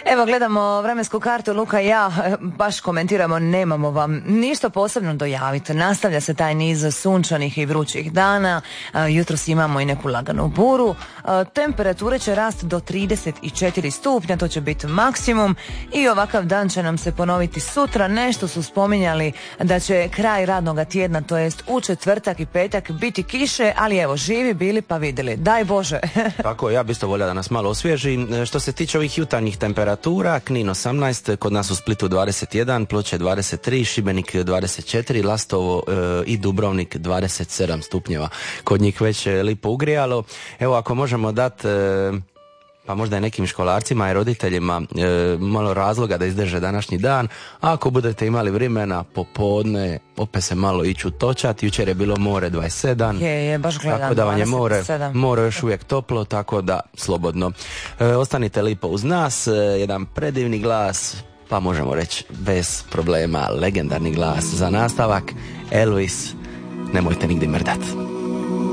Evo, gledamo vremensku kartu, Luka i ja baš komentiramo, nemamo vam ništa posebno dojaviti. Nastavlja se taj niz sunčanih i vrućih dana, jutros imamo i neku laganu buru, temperature će rasti do 34 stupnja, to će biti maksimum i ovakav dan će nam se ponoviti sutra. Nešto su spominjali da će kraj radnog tjedna, to jest u četvrtak i petak biti kiše, ali evo, živi bili pa vidjeli, daj Bože. Tako, ja bi isto volio da nas malo osvježi. Što se tiče ovih jutarnjih temperatura, Knin 18, kod nas u Splitu 21, Ploče 23, Šibenik 24, Lastovo i Dubrovnik 27 stupnjeva. Kod njih već lipo ugrijalo. Evo, ako možemo dati pa možda i nekim školarcima i roditeljima malo razloga da izdrže današnji dan, a ako budete imali vremena popodne, opet se malo iću točati. Jučer je bilo more 27, je baš gledam, tako da vam je 27. more još uvijek toplo, tako da slobodno. Ostanite lipo uz nas, jedan predivni glas, pa možemo reći bez problema legendarni glas za nastavak, Elvis, nemojte nigdje mrdati.